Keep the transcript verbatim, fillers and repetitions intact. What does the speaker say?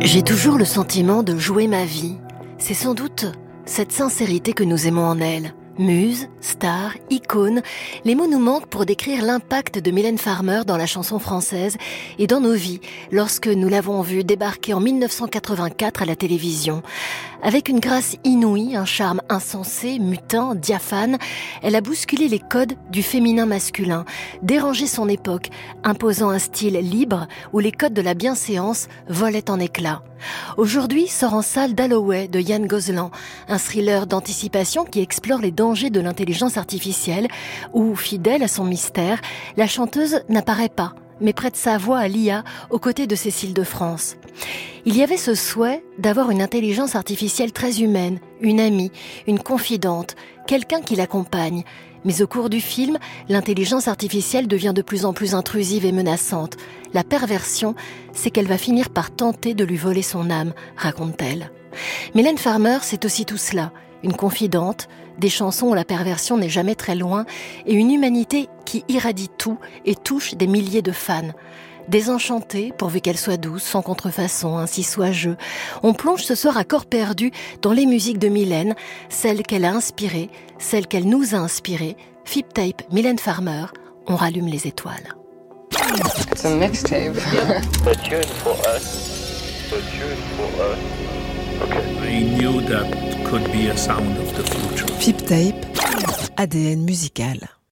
J'ai toujours le sentiment de jouer ma vie. C'est sans doute cette sincérité que nous aimons en elle. Muse, star, icône, les mots nous manquent pour décrire l'impact de Mylène Farmer dans la chanson française et dans nos vies lorsque nous l'avons vue débarquer en mille neuf cent quatre-vingt-quatre à la télévision. Avec une grâce inouïe, un charme insensé, mutin, diaphane, elle a bousculé les codes du féminin masculin, dérangé son époque, imposant un style libre où les codes de la bienséance volaient en éclats. Aujourd'hui sort en salle Dalloway de Yann Gozlan, un thriller d'anticipation qui explore les dangers de l'intelligence artificielle où, fidèle à son mystère, la chanteuse n'apparaît pas, mais prête sa voix à l'I A aux côtés de Cécile de France. Il y avait ce souhait d'avoir une intelligence artificielle très humaine, une amie, une confidente, quelqu'un qui l'accompagne. Mais au cours du film, l'intelligence artificielle devient de plus en plus intrusive et menaçante. La perversion, c'est qu'elle va finir par tenter de lui voler son âme, raconte-t-elle. Mylène Farmer, c'est aussi tout cela. Une confidente, des chansons où la perversion n'est jamais très loin et une humanité qui irradie tout et touche des milliers de fans. Désenchantée, pourvu qu'elle soit douce, sans contrefaçon, ainsi soit jeu. On plonge ce soir à corps perdu dans les musiques de Mylène, celles qu'elle a inspirées, celles qu'elle nous a inspirées. Fip Tape, Mylène Farmer, on rallume les étoiles. It's a mixtape. A tune for us. A tune for us. Okay. I knew that could be a sound of the future. Fip Tape, A D N musical.